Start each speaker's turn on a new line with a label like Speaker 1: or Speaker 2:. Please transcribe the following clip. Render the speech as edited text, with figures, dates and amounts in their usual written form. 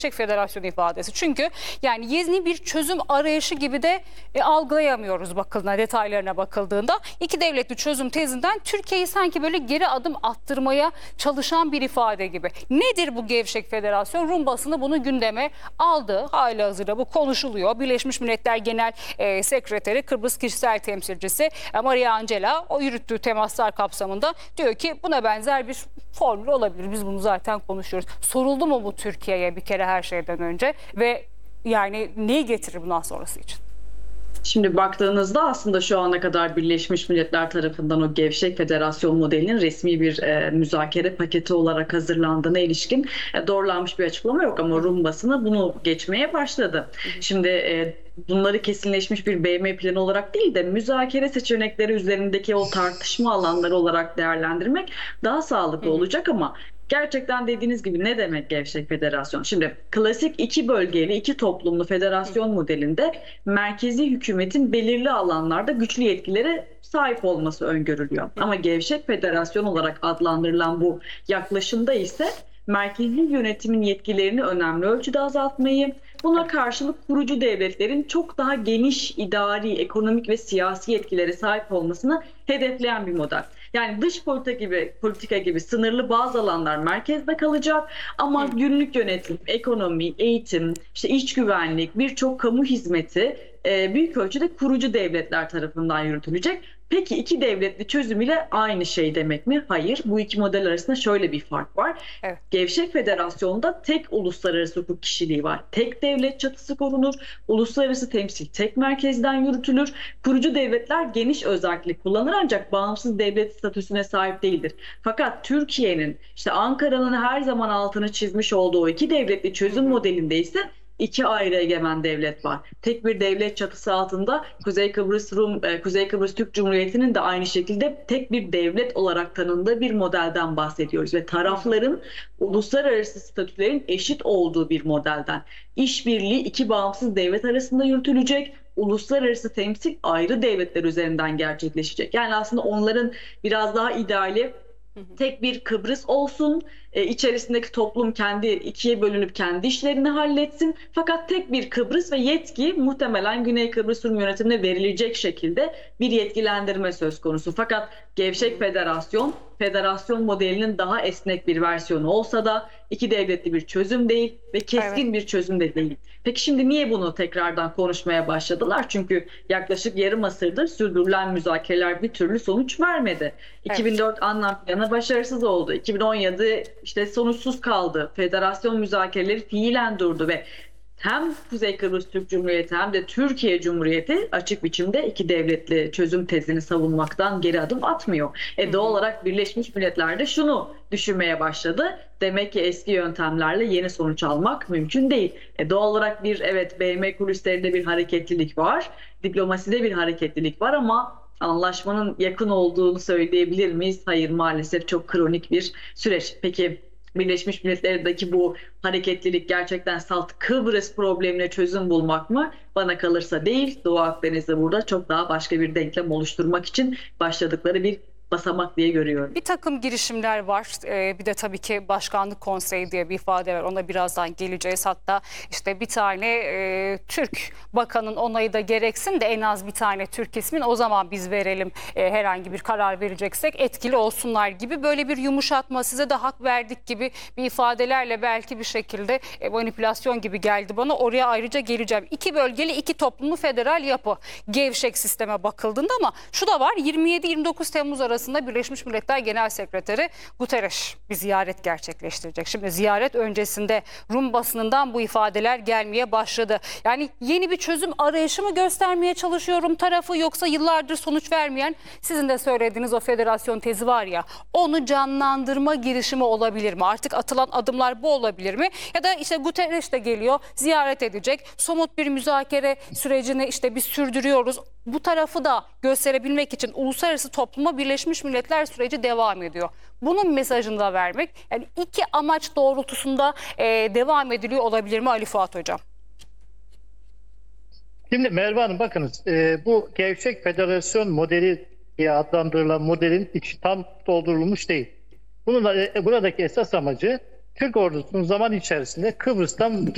Speaker 1: Federasyonu ifadesi. Çünkü yani yeni bir çözüm arayışı gibi de algılayamıyoruz bakıldığında, detaylarına bakıldığında. İki devletli çözüm tezinden Türkiye'yi sanki böyle geri adım attırmaya çalışan bir ifade gibi. Nedir bu Gevşek Federasyon? Rum basını bunu gündeme aldı. Halihazırda bu konuşuluyor. Birleşmiş Milletler Genel Sekreteri, Kıbrıs Kişisel Temsilcisi Maria Angela o yürüttüğü temaslar kapsamında diyor ki buna benzer bir formül olabilir. Biz bunu zaten konuşuyoruz. Soruldu mu bu Türkiye'ye bir kere her şeyden önce ve yani neyi getirir bundan sonrası için?
Speaker 2: Şimdi baktığınızda aslında şu ana kadar Birleşmiş Milletler tarafından o Gevşek Federasyon modelinin resmi bir müzakere paketi olarak hazırlandığına ilişkin doğrulanmış bir açıklama yok ama Rum basını bunu geçmeye başladı. Şimdi bunları kesinleşmiş bir BM planı olarak değil de müzakere seçenekleri üzerindeki o tartışma alanları olarak değerlendirmek daha sağlıklı olacak ama gerçekten dediğiniz gibi ne demek Gevşek Federasyon? Şimdi klasik iki bölgeli, iki toplumlu federasyon modelinde merkezi hükümetin belirli alanlarda güçlü yetkilere sahip olması öngörülüyor. Ama Gevşek Federasyon olarak adlandırılan bu yaklaşımda ise merkezi yönetimin yetkilerini önemli ölçüde azaltmayı, buna karşılık kurucu devletlerin çok daha geniş idari, ekonomik ve siyasi yetkilere sahip olmasını hedefleyen bir model. Yani dış politika gibi sınırlı bazı alanlar merkezde kalacak ama günlük yönetim, ekonomi, eğitim, işte iç güvenlik, birçok kamu hizmeti büyük ölçüde kurucu devletler tarafından yürütülecek. Peki iki devletli çözüm ile aynı şey demek mi? Hayır. Bu iki model arasında şöyle bir fark var.
Speaker 1: Evet.
Speaker 2: Gevşek Federasyon'da tek uluslararası hukuk kişiliği var. Tek devlet çatısı korunur. Uluslararası temsil tek merkezden yürütülür. Kurucu devletler geniş özellik kullanır ancak bağımsız devlet statüsüne sahip değildir. Fakat Türkiye'nin işte Ankara'nın her zaman altını çizmiş olduğu iki devletli çözüm modelinde ise iki ayrı egemen devlet var. Tek bir devlet çatısı altında Kuzey Kıbrıs Türk Cumhuriyeti'nin de aynı şekilde tek bir devlet olarak tanındığı bir modelden bahsediyoruz ve tarafların uluslararası statülerin eşit olduğu bir modelden. İşbirliği iki bağımsız devlet arasında yürütülecek. Uluslararası temsil ayrı devletler üzerinden gerçekleşecek. Yani aslında onların biraz daha ideali tek bir Kıbrıs olsun, içerisindeki toplum kendi ikiye bölünüp kendi işlerini halletsin. Fakat tek bir Kıbrıs ve yetki muhtemelen Güney Kıbrıs Rum yönetimine verilecek şekilde bir yetkilendirme söz konusu. Fakat Gevşek Federasyon modelinin daha esnek bir versiyonu olsa da iki devletli bir çözüm değil ve keskin bir çözüm de değil. Peki şimdi niye bunu tekrardan konuşmaya başladılar? Çünkü yaklaşık yarım asırdır sürdürülen müzakereler bir türlü sonuç vermedi. 2004 anlam planı başarısız oldu. 2017 işte sonuçsuz kaldı. Federasyon müzakereleri fiilen durdu ve hem Kuzey Kıbrıs Türk Cumhuriyeti hem de Türkiye Cumhuriyeti açık biçimde iki devletli çözüm tezini savunmaktan geri adım atmıyor. Doğal olarak Birleşmiş Milletler de şunu düşünmeye başladı. Demek ki eski yöntemlerle yeni sonuç almak mümkün değil. Doğal olarak BM kulislerinde bir hareketlilik var. Diplomaside bir hareketlilik var ama anlaşmanın yakın olduğunu söyleyebilir miyiz? Hayır, maalesef çok kronik bir süreç. Peki Birleşmiş Milletler'deki bu hareketlilik gerçekten salt Kıbrıs problemine çözüm bulmak mı? Bana kalırsa değil. Doğu Akdeniz'de burada çok daha başka bir denklem oluşturmak için başladıkları bir basamak diye görüyorum.
Speaker 1: Bir takım girişimler var. Bir de tabii ki Başkanlık Konseyi diye bir ifade var. Ona birazdan geleceğiz. Hatta işte bir tane Türk bakanın onayı da gereksin de en az bir tane Türk ismin o zaman biz verelim herhangi bir karar vereceksek etkili olsunlar gibi böyle bir yumuşatma, size de hak verdik gibi bir ifadelerle belki bir şekilde manipülasyon gibi geldi bana. Oraya ayrıca geleceğim. İki bölgeli, iki toplumlu federal yapı gevşek sisteme bakıldığında ama şu da var, 27-29 Temmuz arasında Birleşmiş Milletler Genel Sekreteri Guterres bir ziyaret gerçekleştirecek. Şimdi ziyaret öncesinde Rum basınından bu ifadeler gelmeye başladı. Yani yeni bir çözüm arayışı mı göstermeye çalışıyor Rum tarafı, yoksa yıllardır sonuç vermeyen, sizin de söylediğiniz o federasyon tezi var ya, onu canlandırma girişimi olabilir mi? Artık atılan adımlar bu olabilir mi? Ya da işte Guterres de geliyor, ziyaret edecek. Somut bir müzakere sürecini işte biz sürdürüyoruz. Bu tarafı da gösterebilmek için uluslararası topluma Birleşmiş Milletler süreci devam ediyor. Bunun mesajını da vermek, yani iki amaç doğrultusunda devam ediliyor olabilir mi Ali Fuat Hocam?
Speaker 3: Şimdi Merve Hanım bakınız, bu Gevşek Federasyon modeli diye adlandırılan modelin içi tam doldurulmuş değil. Buradaki esas amacı Türk ordusunun zaman içerisinde Kıbrıs'tan